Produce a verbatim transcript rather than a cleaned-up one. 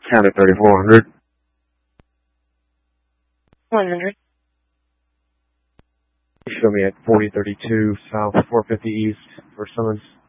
County thirty-four hundred. one hundred. Show me at forty thirty-two South four fifty East for summons.